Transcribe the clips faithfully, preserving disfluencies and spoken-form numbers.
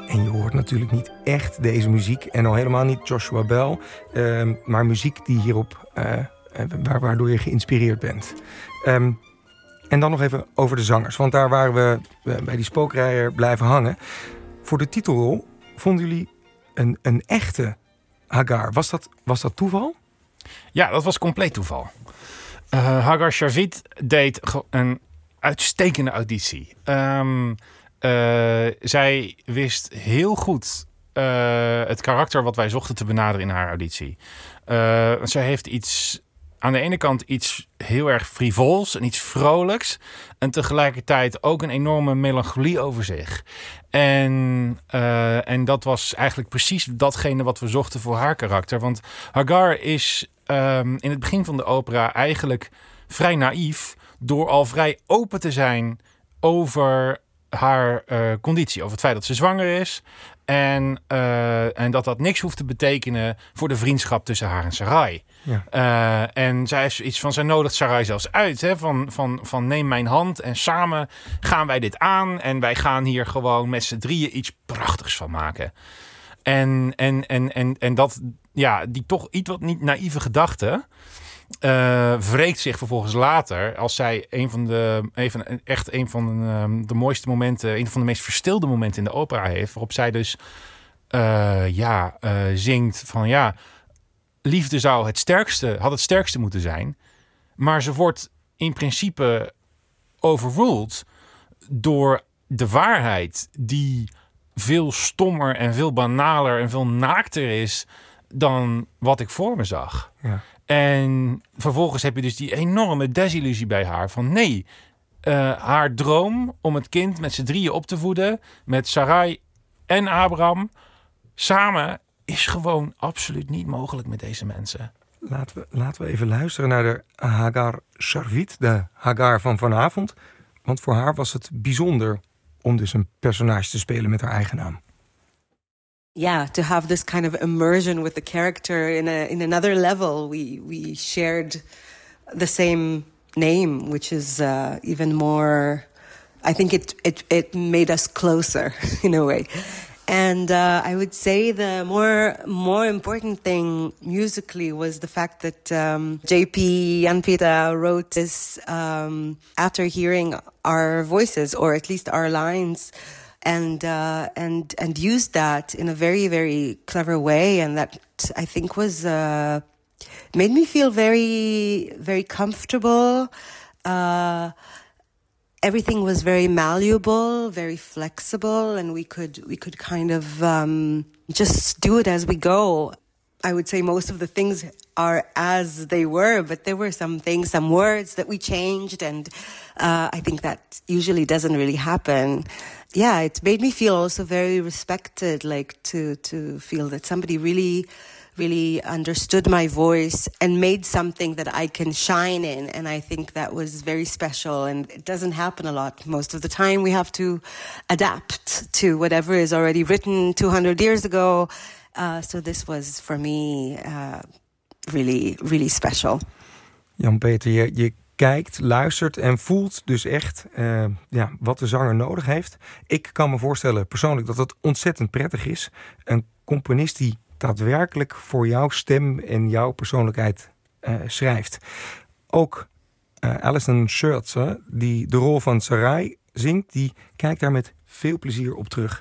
En je hoort natuurlijk niet echt deze muziek en al helemaal niet Joshua Bell, uh, maar muziek die hierop, uh, wa- waardoor je geïnspireerd bent. Um, en dan nog even over de zangers, want daar waren we uh, bij die spookrijer blijven hangen. Voor de titelrol vonden jullie een, een echte Hagar. Was dat, was dat toeval? Ja, dat was compleet toeval. Uh, Hagar Shavit deed een uitstekende auditie. Um, uh, zij wist heel goed uh, het karakter wat wij zochten te benaderen in haar auditie. Uh, zij heeft iets, aan de ene kant iets heel erg frivols en iets vrolijks. En tegelijkertijd ook een enorme melancholie over zich. En, uh, en dat was eigenlijk precies datgene wat we zochten voor haar karakter. Want Hagar is um, in het begin van de opera eigenlijk vrij naïef, door al vrij open te zijn over haar uh, conditie. Over het feit dat ze zwanger is. En, uh, en dat dat niks hoeft te betekenen voor de vriendschap tussen haar en Sarai. Ja. Uh, en zij heeft zoiets van, zij nodigt Sarai zelfs uit. Hè, van, van, van neem mijn hand en samen gaan wij dit aan. En wij gaan hier gewoon met z'n drieën iets prachtigs van maken. En, en, en, en, en dat, ja, die toch iets wat niet naïeve gedachte Uh, wreekt zich vervolgens later als zij een van de even, echt een van de, um, de mooiste momenten, een van de meest verstilde momenten in de opera heeft, waarop zij dus uh, ja uh, zingt van ja, liefde zou het sterkste, had het sterkste moeten zijn, maar ze wordt in principe overruled door de waarheid die veel stommer en veel banaler en veel naakter is dan wat ik voor me zag. Ja. En vervolgens heb je dus die enorme desillusie bij haar. Van nee, uh, haar droom om het kind met z'n drieën op te voeden, met Sarai en Abraham, samen, is gewoon absoluut niet mogelijk met deze mensen. Laten we, laten we even luisteren naar de Hagar Shavit, de Hagar van vanavond. Want voor haar was het bijzonder om dus een personage te spelen met haar eigen naam. Yeah, to have this kind of immersion with the character in a in another level. We we shared the same name, which is uh, even more. I think it it it made us closer in a way. And uh, I would say the more more important thing musically was the fact that um, J P Jan-Peter wrote this um, after hearing our voices, or at least our lines. And uh, and and used that in a very, very clever way, and that I think was uh, made me feel very, very comfortable. Uh, everything was very malleable, very flexible, and we could we could kind of um, just do it as we go. I would say most of the things are as they were, but there were some things, some words that we changed, and uh, I think that usually doesn't really happen. Yeah, it made me feel also very respected, like to to feel that somebody really, really understood my voice and made something that I can shine in. And I think that was very special, and it doesn't happen a lot. Most of the time we have to adapt to whatever is already written two hundred years ago. Uh, so this was for me uh, really, really special. Jan-Peter, je, je kijkt, luistert en voelt dus echt uh, ja, wat de zanger nodig heeft. Ik kan me voorstellen persoonlijk dat het ontzettend prettig is. Een componist die daadwerkelijk voor jouw stem en jouw persoonlijkheid uh, schrijft. Ook uh, Alison Scherzer, die de rol van Sarai zingt, die kijkt daar met veel plezier op terug.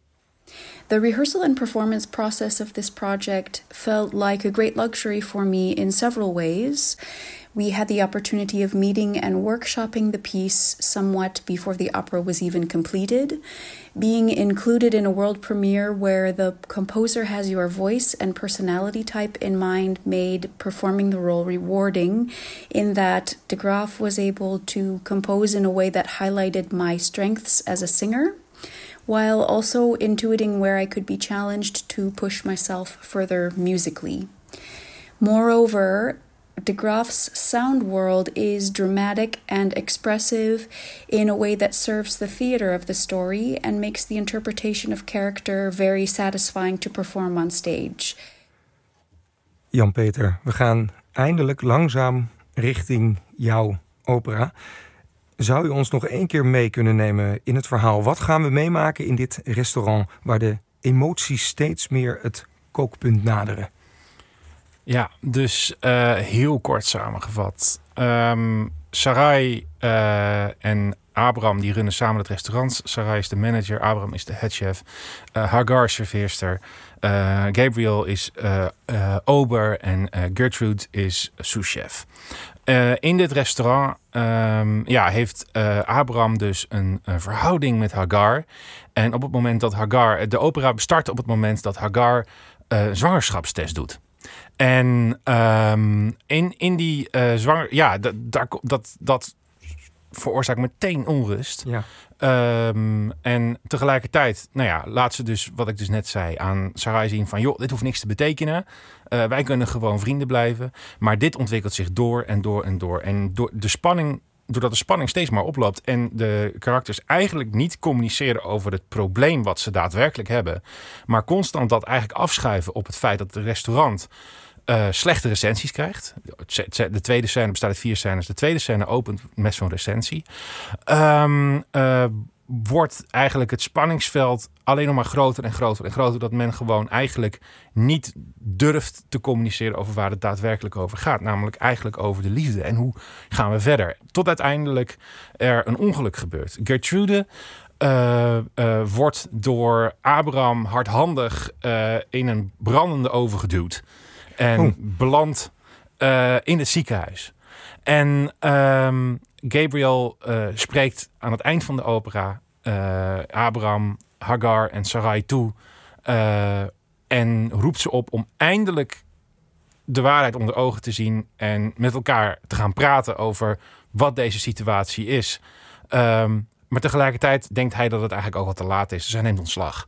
The rehearsal and performance process of this project felt like a great luxury for me in several ways. We had the opportunity of meeting and workshopping the piece somewhat before the opera was even completed. Being included in a world premiere where the composer has your voice and personality type in mind made performing the role rewarding, in that de Graaf was able to compose in a way that highlighted my strengths as a singer, while also intuiting where I could be challenged to push myself further musically. Moreover, de Graaf's sound world is dramatic and expressive in a way that serves the theater of the story and makes the interpretation of character very satisfying to perform on stage. Jan-Peter, we gaan eindelijk langzaam richting jouw opera. Zou je ons nog één keer mee kunnen nemen in het verhaal? Wat gaan we meemaken in dit restaurant waar de emoties steeds meer het kookpunt naderen? Ja, dus uh, heel kort samengevat. Um, Sarai uh, en Abraham die runnen samen het restaurant. Sarai is de manager, Abraham is de headchef. Uh, Hagar serveerster. Uh, Gabriel is uh, uh, ober en uh, Gertrude is souschef. Uh, in dit restaurant um, ja, heeft uh, Abraham dus een, een verhouding met Hagar. En op het moment dat Hagar... De opera start op het moment dat Hagar uh, zwangerschapstest doet. En um, in, in die uh, zwanger... Ja, dat, dat, dat, dat veroorzaakt meteen onrust. Ja. Um, en tegelijkertijd, nou ja, laat ze dus, wat ik dus net zei, aan Sarai zien van, joh, dit hoeft niks te betekenen. Uh, wij kunnen gewoon vrienden blijven. Maar dit ontwikkelt zich door en door en door. En door de spanning, doordat de spanning steeds maar oploopt en de karakters eigenlijk niet communiceren over het probleem wat ze daadwerkelijk hebben, maar constant dat eigenlijk afschuiven op het feit dat het restaurant Uh, slechte recensies krijgt. De tweede scène bestaat uit vier scènes. De tweede scène opent met zo'n recensie. Um, uh, wordt eigenlijk het spanningsveld alleen nog maar groter en groter en groter. Dat men gewoon eigenlijk niet durft te communiceren over waar het daadwerkelijk over gaat. Namelijk eigenlijk over de liefde. En hoe gaan we verder? Tot uiteindelijk er een ongeluk gebeurt. Gertrude Uh, uh, wordt door Abraham hardhandig uh, in een brandende oven geduwd. En oh. belandt uh, in het ziekenhuis. En um, Gabriel uh, spreekt aan het eind van de opera uh, Abraham, Hagar en Sarai toe. Uh, en roept ze op om eindelijk de waarheid onder de ogen te zien. En met elkaar te gaan praten over wat deze situatie is. Um, maar tegelijkertijd denkt hij dat het eigenlijk ook al te laat is. Dus hij neemt ontslag.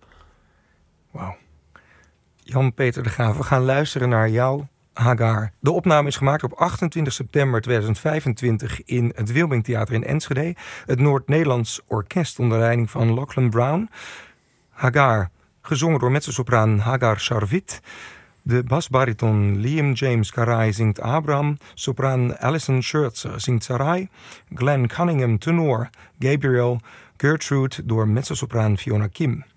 Wauw. Jan-Peter de Graaf, we gaan luisteren naar jou, Hagar. De opname is gemaakt op achtentwintig september tweeduizend vijfentwintig in het Wilming Theater in Enschede. Het Noord-Nederlands Orkest onder leiding van Lachlan Brown. Hagar, gezongen door mezzosopraan Hagar Sharvit. De basbariton Liam James Garai zingt Abraham. Sopraan Alison Schertzer zingt Sarai. Glenn Cunningham tenor. Gabriel. Gertrude door mezzosopraan Fiona Kim.